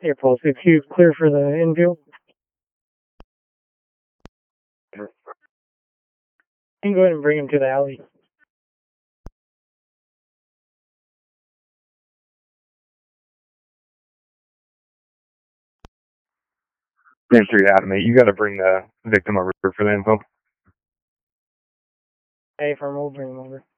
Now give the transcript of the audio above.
April 6, you clear for the infield? You can go ahead and bring him to the alley. Stand 3 Adam 8, you got to bring the victim over for the info. Hey, firm, we'll bring him over.